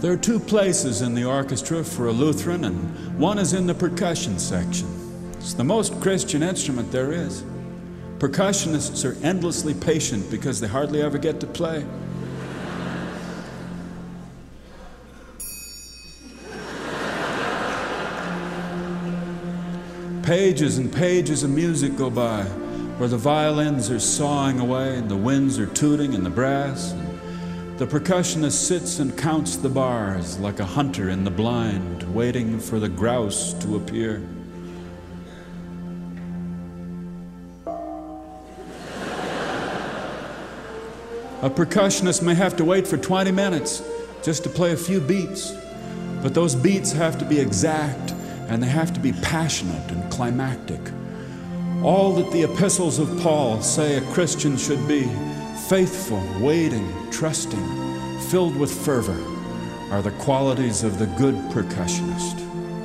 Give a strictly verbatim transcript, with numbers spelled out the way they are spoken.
There are two places in the orchestra for a Lutheran, and one is in the percussion section. It's the most Christian instrument there is. Percussionists are endlessly patient because they hardly ever get to play. Pages and pages of music go by, where the violins are sawing away and the winds are tooting in the brass. The percussionist sits and counts the bars like a hunter in the blind, waiting for the grouse to appear. A percussionist may have to wait for twenty minutes just to play a few beats, but those beats have to be exact and they have to be passionate and climactic. All that the epistles of Paul say a Christian should be, faithful, waiting, trusting, filled with fervor, are the qualities of the good percussionist.